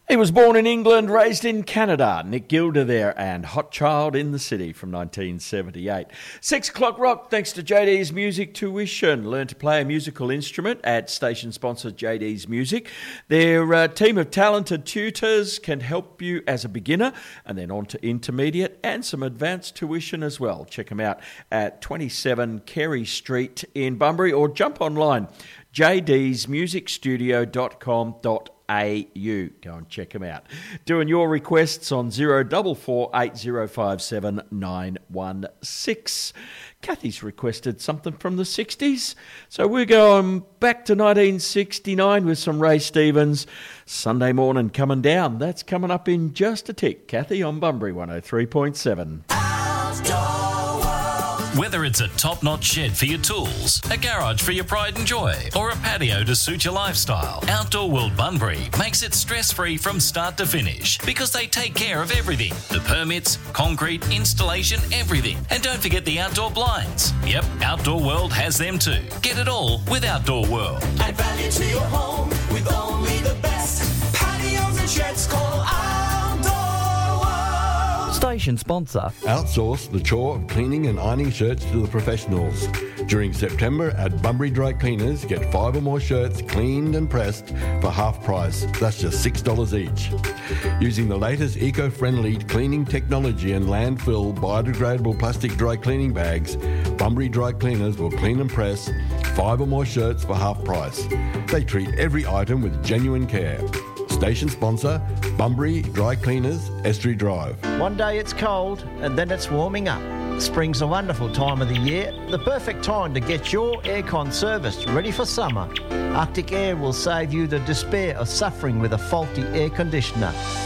He was born in England, raised in Canada. Nick Gilder there, and Hot Child in the City from 1978. 6 o'clock rock, thanks to JD's Music Tuition. Learn to play a musical instrument at station sponsor JD's Music. Their team of talented tutors can help you as a beginner and then on to intermediate and some advanced tuition as well. Check them out at 27 Carey Street in Bunbury or jump online, jdsmusicstudio.com.au. Go and check them out. Doing your requests on 0448 057 916. Kathy's requested something from the 60s, so we're going back to 1969 with some Ray Stevens. Sunday Morning Coming Down. That's coming up in just a tick. Kathy on Bunbury 103.7. Whether it's a top-notch shed for your tools, a garage for your pride and joy, or a patio to suit your lifestyle, Outdoor World Bunbury makes it stress-free from start to finish because they take care of everything. The permits, concrete, installation, everything. And don't forget the outdoor blinds. Yep, Outdoor World has them too. Get it all with Outdoor World. Add value to your home with only the best. Patios and sheds, call Outdoor World. Station sponsor. Outsource the chore of cleaning and ironing shirts to the professionals. During September at Bunbury Dry Cleaners, get 5 or more shirts cleaned and pressed for half price. That's just $6 each. Using the latest eco-friendly cleaning technology and landfill biodegradable plastic dry cleaning bags, Bunbury Dry Cleaners will clean and press 5 or more shirts for half price. They treat every item with genuine care. Station sponsor, Bunbury Dry Cleaners, Estuary Drive. One day it's cold and then it's warming up. Spring's a wonderful time of the year, the perfect time to get your aircon serviced, ready for summer. Arctic Air will save you the despair of suffering with a faulty air conditioner.